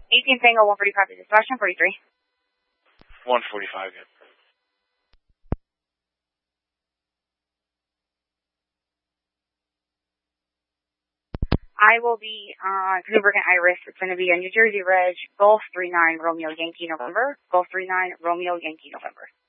18 Tango 145 to dispatch 143. 145, yeah. I will be on Newburgh and Iris. It's going to be a New Jersey Reg, Golf 39 Romeo Yankee November. Golf 39 Romeo Yankee November.